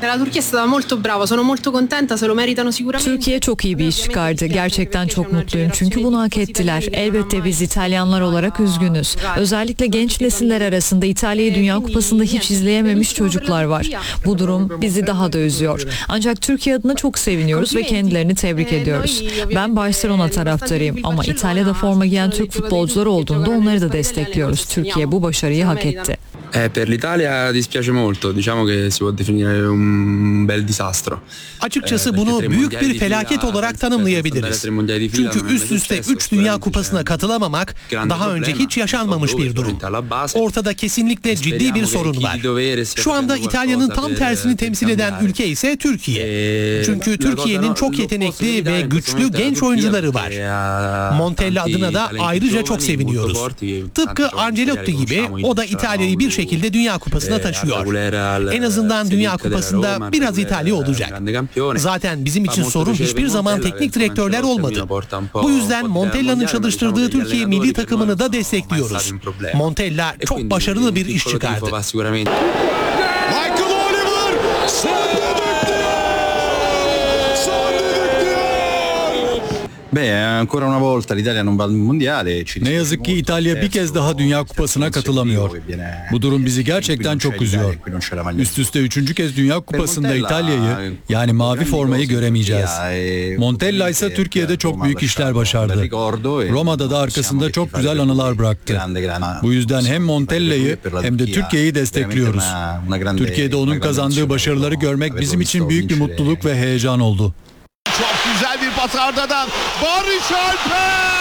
La Turchia è stata molto brava, sono molto contenta, se lo meritano sicuramente. Türkiye çok iyi bir iş çıkardı. Gerçekten çok mutluyum çünkü bunu hak ettiler. Elbette biz İtalyanlar olarak üzgünüz. Özellikle genç nesiller arasında İtalya'yı Dünya Kupası'nda hiç izleyememiş çocuklar var. Bu durum bizi daha da üzüyor. Ancak Türkiye adına çok seviniyoruz ve kendilerini tebrik ediyoruz. Ben Barcelona taraftarıyım ama İtalya'da forma giyen Türk futbolcular olduğunda onları da destekliyoruz. Türkiye bu başarıyı hak etti. Per l'Italia dispiace molto, diciamo che si può definire un bel disastro. Açıkçası bunu büyük bir felaket olarak tanımlayabiliriz. Çünkü üst üste 3 Dünya Kupası'na katılamamak daha önce hiç yaşanmamış bir durum. Ortada kesinlikle ciddi bir sorun var. Şu anda İtalya'nın tam tersini temsil eden ülke ise Türkiye. Çünkü Türkiye'nin çok yetenekli ve güçlü genç oyuncuları var. Montella adına da ayrıca çok seviniyoruz. Tıpkı Ancelotti gibi o da İtalya'yı bir şekilde Dünya Kupası'na taşıyor. En azından Dünya Kupası'nda biraz İtalya olacak. Zaten bizim için sorun hiçbir zaman teknik direktörler olmadı. Bu yüzden Montella'nın çalıştırdığı Türkiye milli takımını da destekliyoruz. Montella çok başarılı bir iş çıkardı. Ancora una volta l'Italia non va al mondiale. Ne yazık ki İtalya bir kez daha Dünya Kupası'na katılamıyor. Bu durum bizi gerçekten çok üzüyor. Üst üste 3. kez Dünya Kupası'nda İtalya'yı, yani mavi formayı göremeyeceğiz. Montella ise Türkiye'de çok büyük işler başardı. Roma'da da arkasında çok güzel anılar bıraktı. Bu yüzden hem Montella'yı hem de Türkiye'yi destekliyoruz. Türkiye'de onun kazandığı başarıları görmek bizim için büyük bir mutluluk ve heyecan oldu. Çok güzel bir pas Arda'dan. Barış Alper!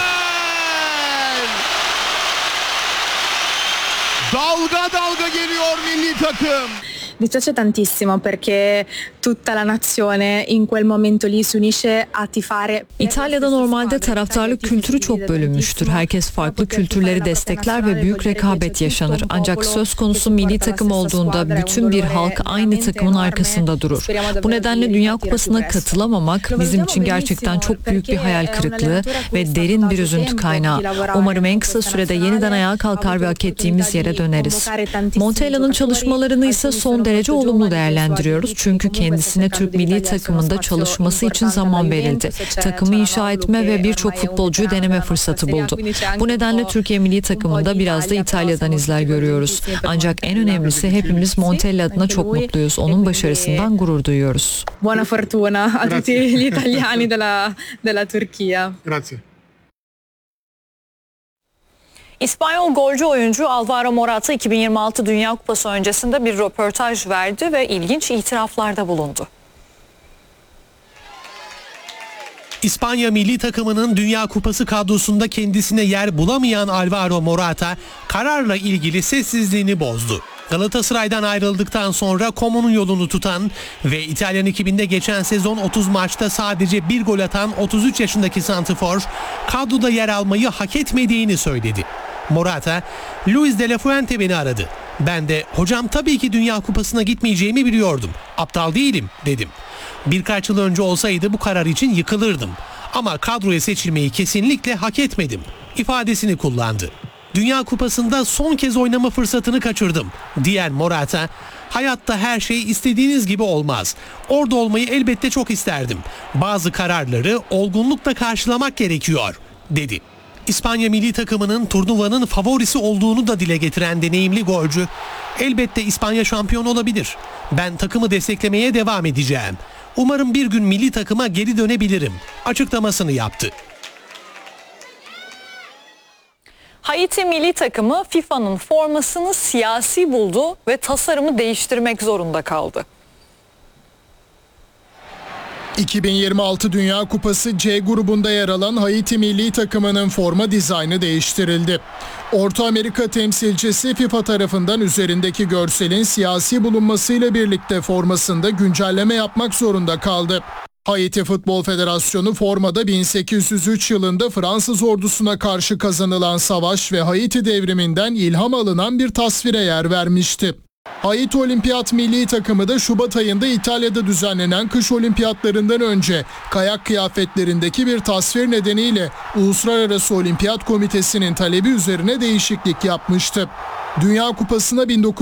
Dalga dalga geliyor milli takım. Mi piace tantissimo perché tutta la nazione in quel momento lì si unisce a tifare. İtalya'da normalde taraftarlık kültürü çok bölünmüştür. Herkes farklı kültürleri destekler ve büyük rekabet yaşanır. Ancak söz konusu milli takım olduğunda bütün bir halk aynı takımın arkasında durur. Bu nedenle Dünya Kupası'na katılamamak bizim için gerçekten çok büyük bir hayal kırıklığı ve derin bir üzüntü kaynağı. Umarım en kısa sürede yeniden ayağa kalkar ve hak ettiğimiz yere döneriz. Montella'nın çalışmalarını ise son derece olumlu değerlendiriyoruz. Çünkü kendisine Türk milli takımında çalışması için zaman verildi. Takımı inşa etme ve birçok futbolcuyu deneme fırsatı buldu. Bu nedenle Türkiye milli takımında biraz da İtalya'dan izler görüyoruz. Ancak en önemlisi hepimiz Montella adına çok mutluyuz. Onun başarısından gurur duyuyoruz. Buona fortuna a tutti gli italiani della Turchia. Grazie. İspanyol golcü oyuncu Alvaro Morata 2026 Dünya Kupası öncesinde bir röportaj verdi ve ilginç itiraflarda bulundu. İspanya milli takımının Dünya Kupası kadrosunda kendisine yer bulamayan Alvaro Morata kararla ilgili sessizliğini bozdu. Galatasaray'dan ayrıldıktan sonra Como'nun yolunu tutan ve İtalyan ekibinde geçen sezon 30 maçta sadece bir gol atan 33 yaşındaki santrfor kadroda yer almayı hak etmediğini söyledi. Morata, Luis de la Fuente beni aradı. Ben de hocam tabii ki Dünya Kupası'na gitmeyeceğimi biliyordum. Aptal değilim dedim. Birkaç yıl önce olsaydı bu karar için yıkılırdım. Ama kadroya seçilmeyi kesinlikle hak etmedim ifadesini kullandı. Dünya Kupası'nda son kez oynama fırsatını kaçırdım diyen Morata, hayatta her şey istediğiniz gibi olmaz. Orada olmayı elbette çok isterdim. Bazı kararları olgunlukla karşılamak gerekiyor dedi. İspanya milli takımının turnuvanın favorisi olduğunu da dile getiren deneyimli golcü, elbette İspanya şampiyon olabilir. Ben takımı desteklemeye devam edeceğim. Umarım bir gün milli takıma geri dönebilirim açıklamasını yaptı. Haiti milli takımı FIFA'nın formasını siyasi buldu ve tasarımı değiştirmek zorunda kaldı. 2026 Dünya Kupası C grubunda yer alan Haiti milli takımının forma dizaynı değiştirildi. Orta Amerika temsilcisi FIFA tarafından üzerindeki görselin siyasi bulunmasıyla birlikte formasında güncelleme yapmak zorunda kaldı. Haiti Futbol Federasyonu formada 1803 yılında Fransız ordusuna karşı kazanılan savaş ve Haiti devriminden ilham alınan bir tasvire yer vermişti. Haiti Olimpiyat Milli Takımı da Şubat ayında İtalya'da düzenlenen kış olimpiyatlarından önce kayak kıyafetlerindeki bir tasvir nedeniyle Uluslararası Olimpiyat Komitesi'nin talebi üzerine değişiklik yapmıştı. Dünya Kupası'na